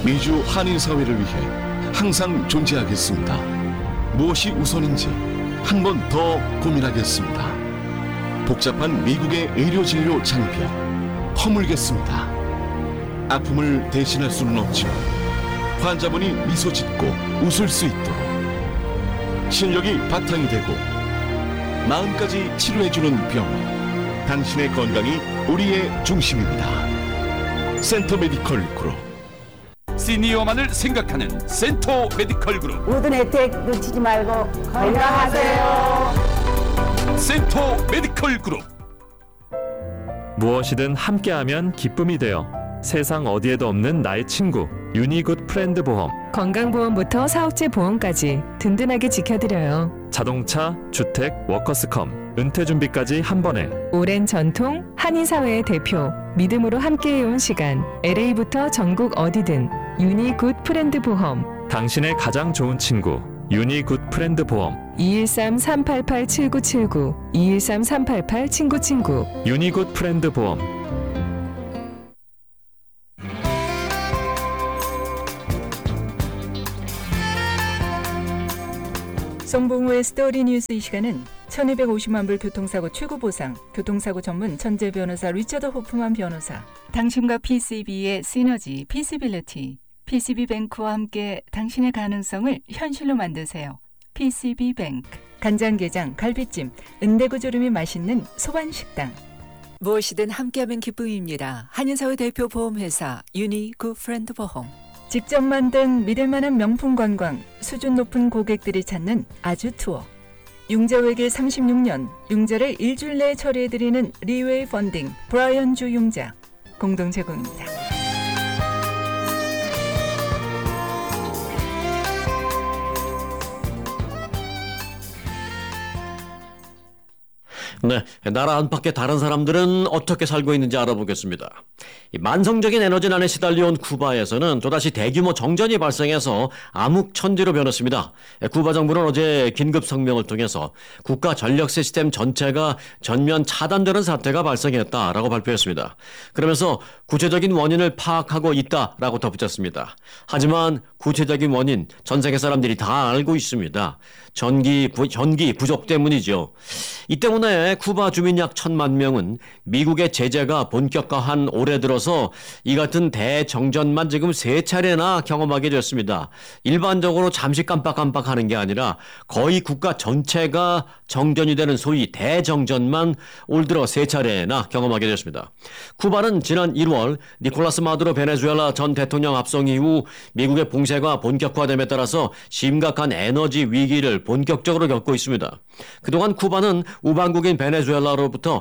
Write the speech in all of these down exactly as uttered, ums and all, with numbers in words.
미주 한인 사회를 위해 항상 존재하겠습니다. 무엇이 우선인지 한 번 더 고민하겠습니다. 복잡한 미국의 의료진료 장벽 허물겠습니다. 아픔을 대신할 수는 없지만 환자분이 미소 짓고 웃을 수 있도록 실력이 바탕이 되고 마음까지 치료해주는 병원, 당신의 건강이 우리의 중심입니다. 센터 메디컬 그룹. 시니어만을 생각하는 센터 메디컬 그룹. 모든 혜택 놓치지 말고 건강하세요. 센터 메디컬 그룹. 무엇이든 함께하면 기쁨이 되어 세상 어디에도 없는 나의 친구 유니굿 프렌드 보험. 건강보험부터 사업체 보험까지 든든하게 지켜드려요. 자동차, 주택, 워커스컴, 은퇴준비까지 한 번에. 오랜 전통, 한인사회의 대표, 믿음으로 함께해온 시간. 엘에이부터 전국 어디든 유니굿 프렌드 보험. 당신의 가장 좋은 친구 유니굿 프렌드 보험. 이일삼 삼팔팔 칠구칠구 이일삼 삼팔팔 친구친구. 유니굿 프렌드 보험. 송봉우의 스토리 뉴스. 이 시간은 천이백오십만 불 교통사고 최고보상, 교통사고 전문 천재 변호사 리처드 호프만 변호사, 당신과 피씨비의 시너지 피시빌리티, 피씨비뱅크와 함께 당신의 가능성을 현실로 만드세요. 피씨비뱅크. 간장게장, 갈비찜, 은대구조림이 맛있는 소반식당. 무엇이든 함께하면 기쁨입니다. 한인사회 대표 보험회사 유니굿 프렌드 보험. 직접 만든 믿을만한 명품 관광, 수준 높은 고객들이 찾는 아주 투어. 융자 외길 삼십육 년, 융자를 일주일 내에 처리해드리는 리웨이 펀딩, 브라이언 주 융자 공동 제공입니다. 네, 나라 안팎의 다른 사람들은 어떻게 살고 있는지 알아보겠습니다. 이 만성적인 에너지난에 시달려온 쿠바에서는 또다시 대규모 정전이 발생해서 암흑천지로 변했습니다. 쿠바 정부는 어제 긴급 성명을 통해서 국가 전력 시스템 전체가 전면 차단되는 사태가 발생했다라고 발표했습니다. 그러면서 구체적인 원인을 파악하고 있다라고 덧붙였습니다. 하지만 구체적인 원인 전 세계 사람들이 다 알고 있습니다. 전기, 부, 전기 부족 때문이죠. 이 때문에 쿠바 주민 약 천만 명은 미국의 제재가 본격화한 올해 들어서 이 같은 대정전만 지금 세 차례나 경험하게 됐습니다. 일반적으로 잠시 깜빡깜빡하는 게 아니라 거의 국가 전체가 정전이 되는 소위 대정전만 올 들어 세 차례나 경험하게 됐습니다. 쿠바는 지난 일월 니콜라스 마두로 베네수엘라 전 대통령 압송 이후 미국의 봉쇄가 본격화됨에 따라서 심각한 에너지 위기를 본격적으로 겪고 있습니다. 그동안 쿠바는 우방국인 베네수엘라로부터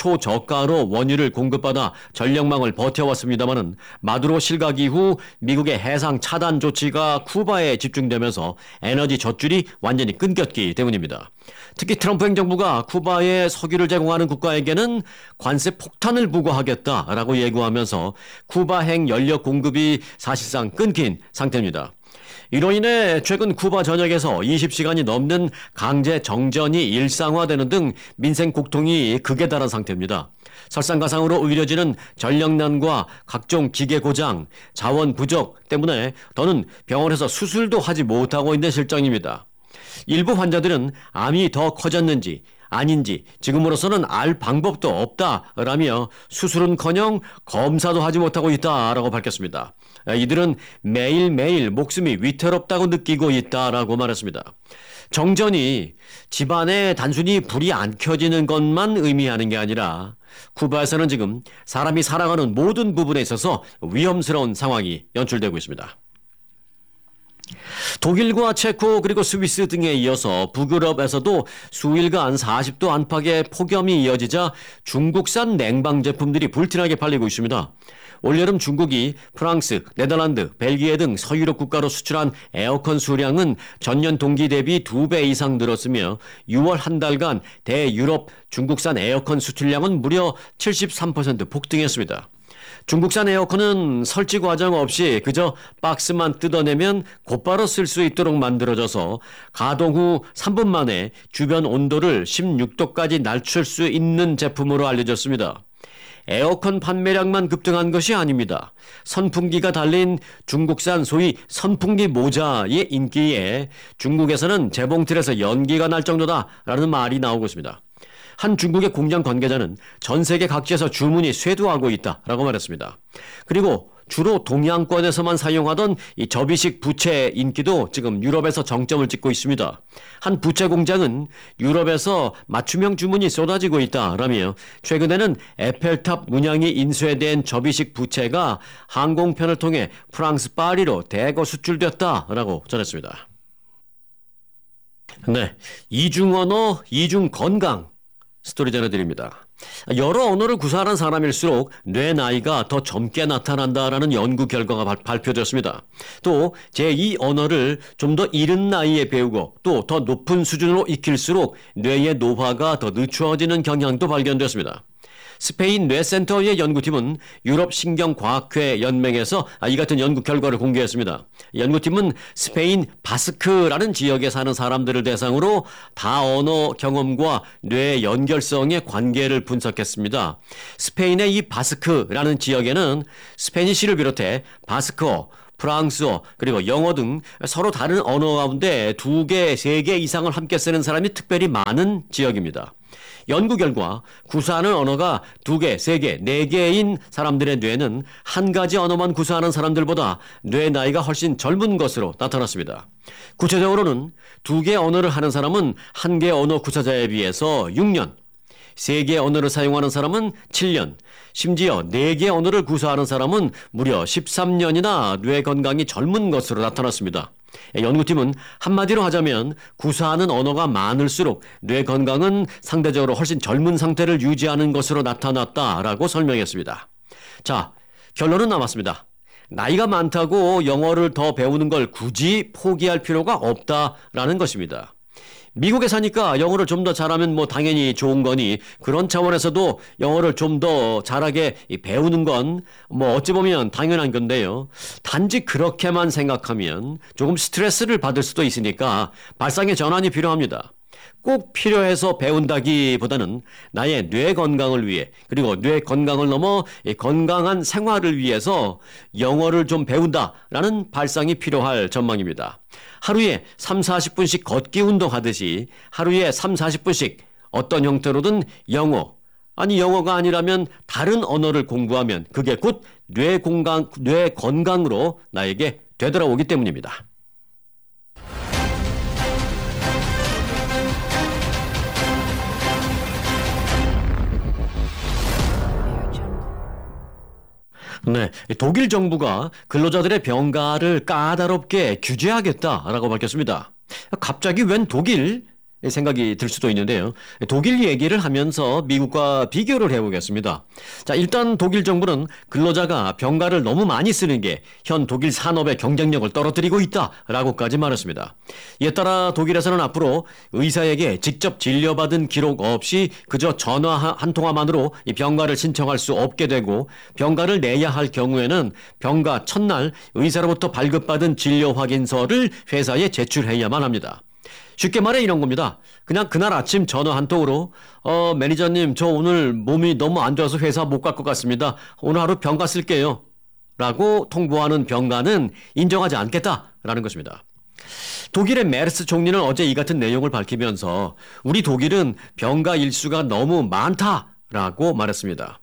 초저가로 원유를 공급받아 전력망을 버텨왔습니다마는 마두로 실각 이후 미국의 해상 차단 조치가 쿠바에 집중되면서 에너지 젖줄이 완전히 끊겼기 때문입니다. 특히 트럼프 행정부가 쿠바에 석유를 제공하는 국가에게는 관세 폭탄을 부과하겠다라고 예고하면서 쿠바행 연료 공급이 사실상 끊긴 상태입니다. 이로 인해 최근 쿠바 전역에서 이십 시간이 넘는 강제 정전이 일상화되는 등 민생 고통이 극에 달한 상태입니다. 설상가상으로 의료진은 전력난과 각종 기계 고장, 자원 부족 때문에 더는 병원에서 수술도 하지 못하고 있는 실정입니다. 일부 환자들은 암이 더 커졌는지 아닌지 지금으로서는 알 방법도 없다라며 수술은커녕 검사도 하지 못하고 있다라고 밝혔습니다. 이들은 매일매일 목숨이 위태롭다고 느끼고 있다라고 말했습니다. 정전이 집안에 단순히 불이 안 켜지는 것만 의미하는 게 아니라 쿠바에서는 지금 사람이 살아가는 모든 부분에 있어서 위험스러운 상황이 연출되고 있습니다. 독일과 체코 그리고 스위스 등에 이어서 북유럽에서도 수일간 사십 도 안팎의 폭염이 이어지자 중국산 냉방 제품들이 불티나게 팔리고 있습니다. 올여름 중국이 프랑스, 네덜란드, 벨기에 등 서유럽 국가로 수출한 에어컨 수량은 전년 동기 대비 두 배 이상 늘었으며 유월 한 달간 대유럽 중국산 에어컨 수출량은 무려 칠십삼 퍼센트 폭등했습니다. 중국산 에어컨은 설치 과정 없이 그저 박스만 뜯어내면 곧바로 쓸 수 있도록 만들어져서 가동 후 삼 분 만에 주변 온도를 십육 도까지 낮출 수 있는 제품으로 알려졌습니다. 에어컨 판매량만 급등한 것이 아닙니다. 선풍기가 달린 중국산 소위 선풍기 모자의 인기에 중국에서는 재봉틀에서 연기가 날 정도다라는 말이 나오고 있습니다. 한 중국의 공장 관계자는 전 세계 각지에서 주문이 쇄도하고 있다라고 말했습니다. 그리고 주로 동양권에서만 사용하던 이 접이식 부채 인기도 지금 유럽에서 정점을 찍고 있습니다. 한 부채 공장은 유럽에서 맞춤형 주문이 쏟아지고 있다라며 최근에는 에펠탑 문양이 인쇄된 접이식 부채가 항공편을 통해 프랑스 파리로 대거 수출됐다라고 전했습니다. 네, 이중언어, 이중건강 스토리 전해드립니다. 여러 언어를 구사하는 사람일수록 뇌 나이가 더 젊게 나타난다라는 연구 결과가 발, 발표되었습니다. 또 제이 언어를 좀 더 이른 나이에 배우고 또 더 높은 수준으로 익힐수록 뇌의 노화가 더 늦추어지는 경향도 발견되었습니다. 스페인 뇌센터의 연구팀은 유럽신경과학회 연맹에서 이 같은 연구 결과를 공개했습니다. 연구팀은 스페인 바스크라는 지역에 사는 사람들을 대상으로 다언어 경험과 뇌 연결성의 관계를 분석했습니다. 스페인의 이 바스크라는 지역에는 스페니쉬를 비롯해 바스크어, 프랑스어 그리고 영어 등 서로 다른 언어 가운데 두 개, 세 개 이상을 함께 쓰는 사람이 특별히 많은 지역입니다. 연구 결과 구사하는 언어가 두 개, 세 개, 네 개인 사람들의 뇌는 한 가지 언어만 구사하는 사람들보다 뇌 나이가 훨씬 젊은 것으로 나타났습니다. 구체적으로는 두 개 언어를 하는 사람은 한 개 언어 구사자에 비해서 육 년, 세 개 언어를 사용하는 사람은 칠 년, 심지어 네 개 언어를 구사하는 사람은 무려 십삼 년이나 뇌 건강이 젊은 것으로 나타났습니다. 연구팀은 한마디로 하자면 구사하는 언어가 많을수록 뇌 건강은 상대적으로 훨씬 젊은 상태를 유지하는 것으로 나타났다라고 설명했습니다. 자, 결론은 남았습니다. 나이가 많다고 영어를 더 배우는 걸 굳이 포기할 필요가 없다라는 것입니다. 미국에 사니까 영어를 좀 더 잘하면 뭐 당연히 좋은 거니 그런 차원에서도 영어를 좀 더 잘하게 배우는 건 뭐 어찌 보면 당연한 건데요. 단지 그렇게만 생각하면 조금 스트레스를 받을 수도 있으니까 발상의 전환이 필요합니다. 꼭 필요해서 배운다기보다는 나의 뇌 건강을 위해 그리고 뇌 건강을 넘어 건강한 생활을 위해서 영어를 좀 배운다라는 발상이 필요할 전망입니다. 하루에 삼, 사십 분씩 걷기 운동하듯이 하루에 삼, 사십 분씩 어떤 형태로든 영어, 아니 영어가 아니라면 다른 언어를 공부하면 그게 곧 뇌 건강, 뇌 건강으로 나에게 되돌아오기 때문입니다. 네, 독일 정부가 근로자들의 병가를 까다롭게 규제하겠다라고 밝혔습니다. 갑자기 웬 독일? 생각이 들 수도 있는데요. 독일 얘기를 하면서 미국과 비교를 해보겠습니다. 자, 일단 독일 정부는 근로자가 병가를 너무 많이 쓰는 게 현 독일 산업의 경쟁력을 떨어뜨리고 있다라고까지 말했습니다. 이에 따라 독일에서는 앞으로 의사에게 직접 진료받은 기록 없이 그저 전화 한 통화만으로 이 병가를 신청할 수 없게 되고 병가를 내야 할 경우에는 병가 첫날 의사로부터 발급받은 진료 확인서를 회사에 제출해야만 합니다. 쉽게 말해 이런 겁니다. 그냥 그날 아침 전화 한 통으로 어 매니저님 저 오늘 몸이 너무 안 좋아서 회사 못 갈 것 같습니다. 오늘 하루 병가 쓸게요. 라고 통보하는 병가는 인정하지 않겠다라는 것입니다. 독일의 메르스 총리는 어제 이 같은 내용을 밝히면서 우리 독일은 병가 일수가 너무 많다라고 말했습니다.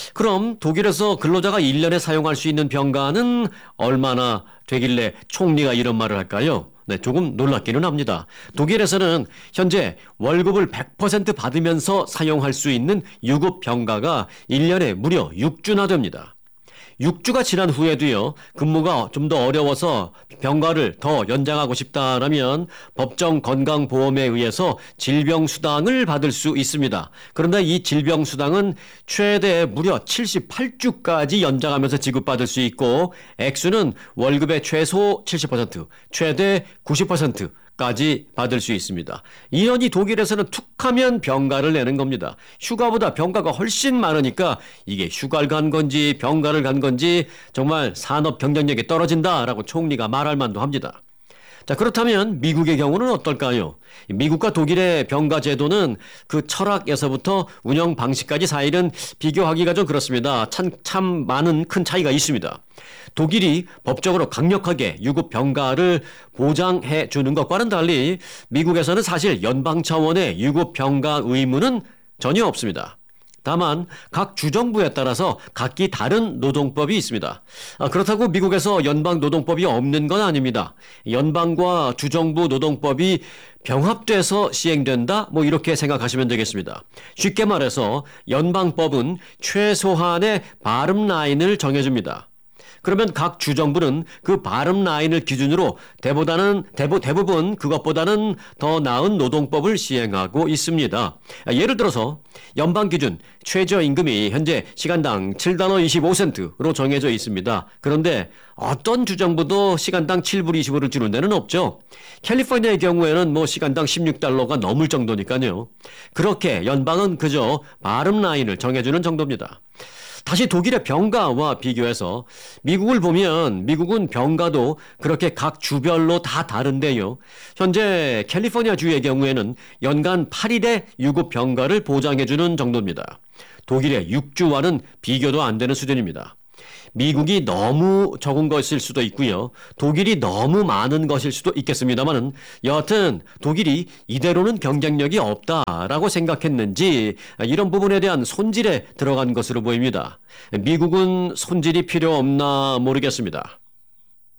그럼 독일에서 근로자가 일 년에 사용할 수 있는 병가는 얼마나 되길래 총리가 이런 말을 할까요? 네, 조금 놀랍기는 합니다. 독일에서는 현재 월급을 백 퍼센트 받으면서 사용할 수 있는 유급 병가가 일 년에 무려 육 주나 됩니다. 육 주가 지난 후에도요, 근무가 좀 더 어려워서 병가를 더 연장하고 싶다라면 법정 건강보험에 의해서 질병수당을 받을 수 있습니다. 그런데 이 질병수당은 최대 무려 칠십팔 주까지 연장하면서 지급받을 수 있고 액수는 월급의 최소 칠십 퍼센트, 최대 구십 퍼센트 까지 받을 수 있습니다. 이러니 독일에서는 툭하면 병가를 내는 겁니다. 휴가보다 병가가 훨씬 많으니까 이게 휴가를 간 건지 병가를 간 건지 정말 산업 경쟁력이 떨어진다라고 총리가 말할 만도 합니다. 자, 그렇다면 미국의 경우는 어떨까요? 미국과 독일의 병가 제도는 그 철학에서부터 운영 방식까지 사실은 비교하기가 좀 그렇습니다. 참, 참 많은 큰 차이가 있습니다. 독일이 법적으로 강력하게 유급 병가를 보장해 주는 것과는 달리 미국에서는 사실 연방 차원의 유급 병가 의무는 전혀 없습니다. 다만 각 주정부에 따라서 각기 다른 노동법이 있습니다. 아, 그렇다고 미국에서 연방 노동법이 없는 건 아닙니다. 연방과 주정부 노동법이 병합돼서 시행된다, 뭐 이렇게 생각하시면 되겠습니다. 쉽게 말해서 연방법은 최소한의 발음 라인을 정해줍니다. 그러면 각 주정부는 그 발음 라인을 기준으로 대보다는, 대부, 대부분 그것보다는 더 나은 노동법을 시행하고 있습니다. 예를 들어서 연방 기준 최저임금이 현재 시간당 칠 달러 이십오 센트로 정해져 있습니다. 그런데 어떤 주정부도 시간당 칠 불 이십 불을 주는 데는 없죠. 캘리포니아의 경우에는 뭐 시간당 십육 달러가 넘을 정도니까요. 그렇게 연방은 그저 발음 라인을 정해주는 정도입니다. 다시 독일의 병가와 비교해서 미국을 보면 미국은 병가도 그렇게 각 주별로 다 다른데요. 현재 캘리포니아 주의 경우에는 연간 팔 일의 유급 병가를 보장해주는 정도입니다. 독일의 육 주와는 비교도 안 되는 수준입니다. 미국이 너무 적은 것일 수도 있고요. 독일이 너무 많은 것일 수도 있겠습니다만은 여하튼 독일이 이대로는 경쟁력이 없다라고 생각했는지 이런 부분에 대한 손질에 들어간 것으로 보입니다. 미국은 손질이 필요 없나 모르겠습니다.